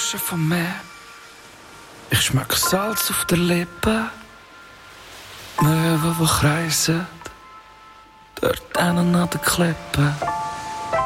Flaschen von mir. Ich schmeck Salz auf der Lippe. Möwen, die kreisen, dort hinten an der Klippe.